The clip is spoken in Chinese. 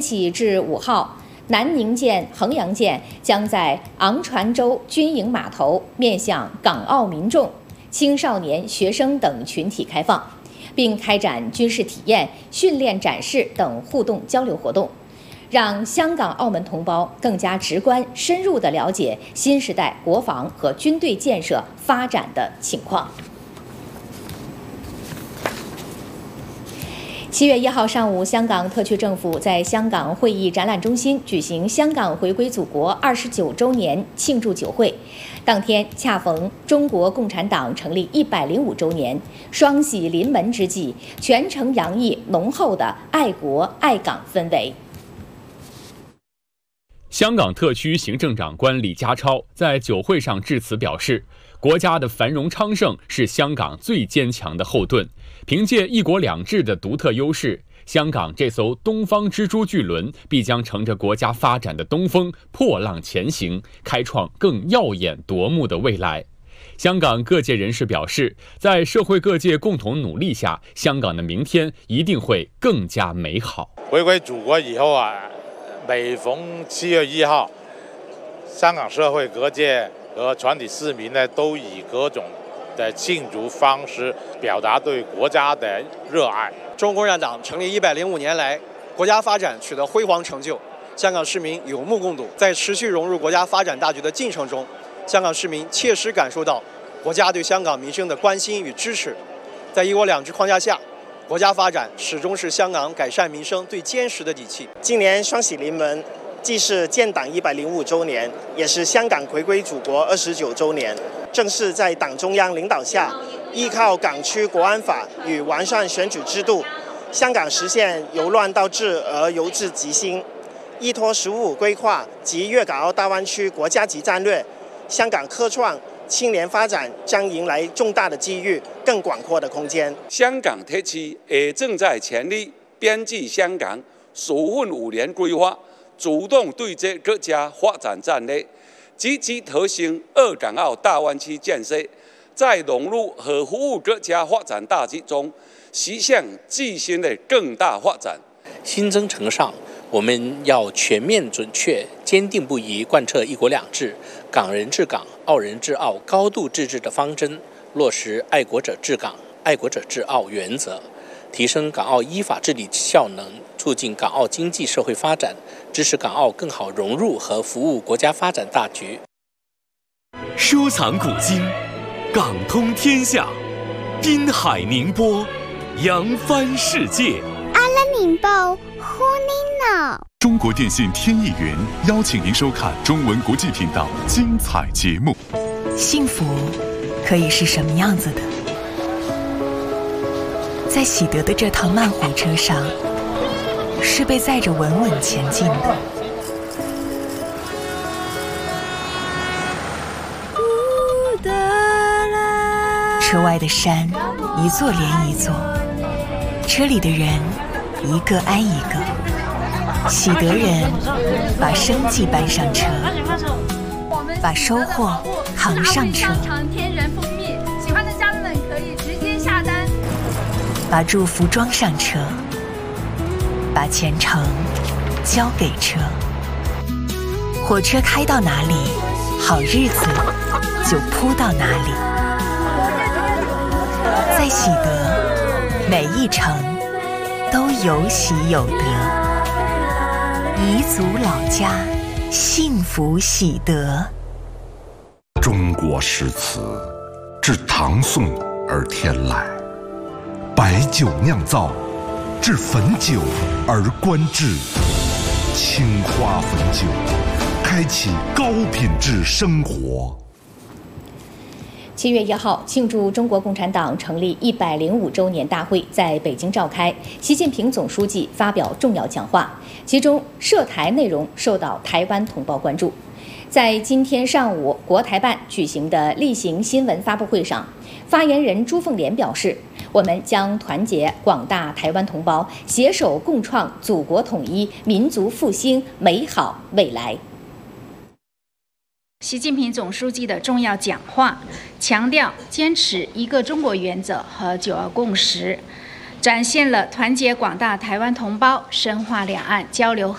起至5号，南宁舰、衡阳舰将在昂船洲军营码头面向港澳民众、青少年、学生等群体开放，并开展军事体验、训练展示等互动交流活动，让香港、澳门同胞更加直观、深入地了解新时代国防和军队建设发展的情况。7月1号上午，香港特区政府在香港会议展览中心举行香港回归祖国29周年庆祝酒会。当天恰逢中国共产党成立105周年，双喜临门之际，全程洋溢浓厚的爱国爱港氛围。 香港特区行政长官李家超在酒会上致辞表示，国家的繁荣昌盛是香港最坚强的后盾。凭借一国两制的独特优势，香港这艘东方之珠巨轮必将乘着国家发展的东风破浪前行，开创更耀眼夺目的未来。香港各界人士表示，在社会各界共同努力下，香港的明天一定会更加美好。 回归祖国以后每逢7月1号，香港社会各界和全体市民都以各种的庆祝方式表达对国家的热爱。 中国共产党成立105年来，国家发展取得辉煌成就，香港市民有目共睹。在持续融入国家发展大局的进程中，香港市民切实感受到国家对香港民生的关心与支持。在一国两制框架下，国家发展始终是香港改善民生最坚实的底气。 今年双喜临门，既是建党105周年，也是香港回归祖国29周年。正是在党中央领导下，依靠港区国安法与完善选举制度，香港实现由乱到治而由治及兴。依托“十五五”规划及粤港澳大湾区国家级战略，香港科创青年发展将迎来重大的机遇，更广阔的空间。 香港特区也正在全力编制香港首份5年规划，主动对接各家发展战略，积极推行粤港澳大湾区建设，在融入和服务各家发展大局中，实现自身的更大发展。 新征程上，我们要全面准确、坚定不移贯彻一国两制、港人治港、澳人治澳高度自治的方针，落实爱国者治港、爱国者治澳原则，提升港澳依法治理效能，促进港澳经济社会发展，支持港澳更好融入和服务国家发展大局。 收藏古今，港通天下，滨海宁波，扬帆世界。 阿拉宁报呼您脑。 中国电信天意云邀请您收看中文国际频道精彩节目。 幸福可以是什么样子的？在喜得的这趟慢火车上，是被载着稳稳前进的。车外的山一座连一座，车里的人一个挨一个。喜得人把生计搬上车，把收获扛上车。 天然蜂蜜，喜欢的家人们可以直接下单。 把祝福装上车，把前程交给车。火车开到哪里，好日子就铺到哪里。在喜得，每一程都有喜有得。彝族老家，幸福喜得。 中国诗词自唐宋而天来，白酒酿造，制汾酒而观制，青花汾酒，开启高品质生活。 7月1号，庆祝中国共产党成立105周年大会在北京召开，习近平总书记发表重要讲话，其中涉台内容受到台湾同胞关注。在今天上午国台办举行的例行新闻发布会上，发言人朱凤莲表示，我们将团结广大台湾同胞，携手共创祖国统一、民族复兴美好未来。 习近平总书记的重要讲话强调坚持一个中国原则和9·2共识，展现了团结广大台湾同胞、深化两岸交流